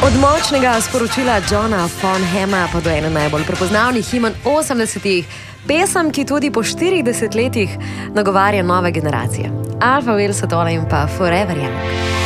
Od močnega sporočila Johna Bonhama pa do ene najbolj prepoznavnih himen 80-ih, pesem, ki tudi po 40 letih nagovarja nove generacije. Alpha Will Sotona in pa Forever Young.